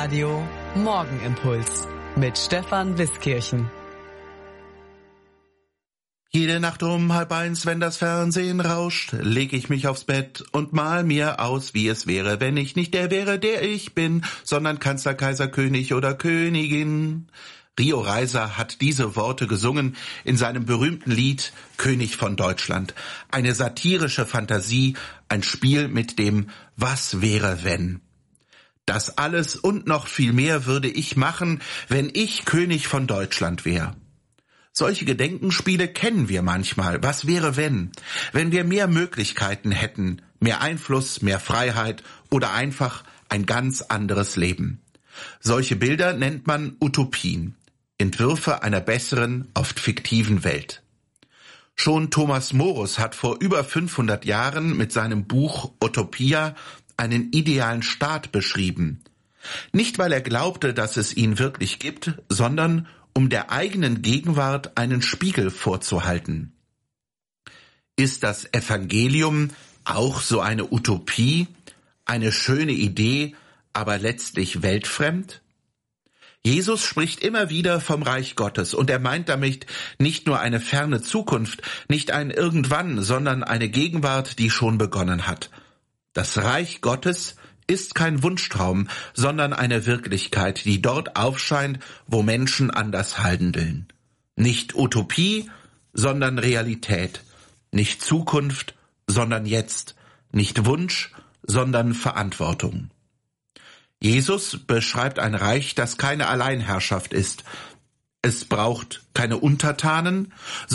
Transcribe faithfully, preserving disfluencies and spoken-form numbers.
Radio Morgenimpuls mit Stefan Wiskirchen. Jede Nacht um halb eins, wenn das Fernsehen rauscht, leg ich mich aufs Bett und mal mir aus, wie es wäre, wenn ich nicht der wäre, der ich bin, sondern Kanzler, Kaiser, König oder Königin. Rio Reiser hat diese Worte gesungen in seinem berühmten Lied König von Deutschland. Eine satirische Fantasie, ein Spiel mit dem Was wäre wenn. Das alles und noch viel mehr würde ich machen, wenn ich König von Deutschland wäre. Solche Gedenkenspiele kennen wir manchmal. Was wäre wenn? Wenn wir mehr Möglichkeiten hätten, mehr Einfluss, mehr Freiheit oder einfach ein ganz anderes Leben. Solche Bilder nennt man Utopien, Entwürfe einer besseren, oft fiktiven Welt. Schon Thomas Morus hat vor über fünfhundert Jahren mit seinem Buch Utopia einen idealen Staat beschrieben. Nicht, weil er glaubte, dass es ihn wirklich gibt, sondern um der eigenen Gegenwart einen Spiegel vorzuhalten. Ist das Evangelium auch so eine Utopie, eine schöne Idee, aber letztlich weltfremd? Jesus spricht immer wieder vom Reich Gottes und er meint damit nicht nur eine ferne Zukunft, nicht ein Irgendwann, sondern eine Gegenwart, die schon begonnen hat. Das Reich Gottes ist kein Wunschtraum, sondern eine Wirklichkeit, die dort aufscheint, wo Menschen anders handeln. Nicht Utopie, sondern Realität. Nicht Zukunft, sondern Jetzt. Nicht Wunsch, sondern Verantwortung. Jesus beschreibt ein Reich, das keine Alleinherrschaft ist. Es braucht keine Untertanen,